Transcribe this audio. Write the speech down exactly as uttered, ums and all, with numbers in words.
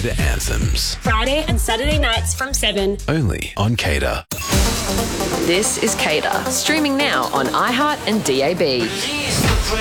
Cater Anthems. Friday and Saturday nights from seven. Only on Cater. This is Cater, streaming now on iHeart and D A B.